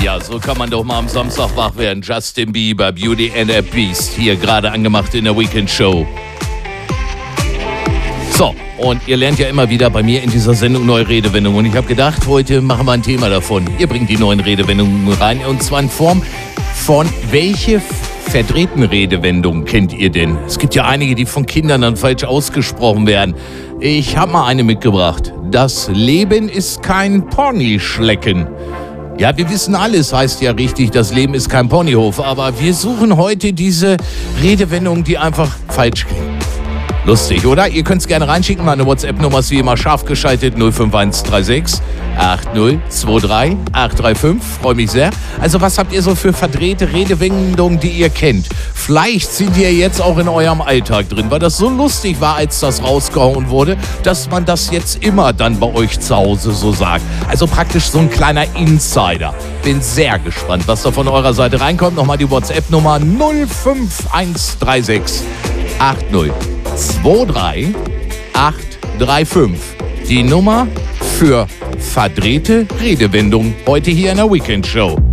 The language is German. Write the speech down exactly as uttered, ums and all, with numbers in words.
Ja, so kann man doch mal am Samstag wach werden. Justin Bieber, Beauty and a Beast, hier gerade angemacht in der Weekend Show. So, und ihr lernt ja immer wieder bei mir in dieser Sendung neue Redewendungen. Und ich habe gedacht, heute machen wir ein Thema davon. Ihr bringt die neuen Redewendungen rein. Und zwar in Form von, welche verdrehten Redewendungen kennt ihr denn? Es gibt ja einige, die von Kindern dann falsch ausgesprochen werden. Ich habe mal eine mitgebracht. Das Leben ist kein Ponyschlecken. Ja, wir wissen alles, heißt ja richtig, das Leben ist kein Ponyhof. Aber wir suchen heute diese Redewendungen, die einfach falsch klingen. Lustig, oder? Ihr könnt es gerne reinschicken. Meine WhatsApp-Nummer ist wie immer scharf geschaltet null fünf eins drei sechs acht null zwei drei acht drei fünf. Freue mich sehr. Also was habt ihr so für verdrehte Redewendungen, die ihr kennt? Vielleicht sind die ja jetzt auch in eurem Alltag drin, weil das so lustig war, als das rausgehauen wurde, dass man das jetzt immer dann bei euch zu Hause so sagt. Also praktisch so ein kleiner Insider. Bin sehr gespannt, was da von eurer Seite reinkommt. Nochmal die WhatsApp-Nummer null fünf eins drei sechs acht null zwei drei acht drei fünf. Die Nummer für verdrehte Redewendungen heute hier in der Weekend Show.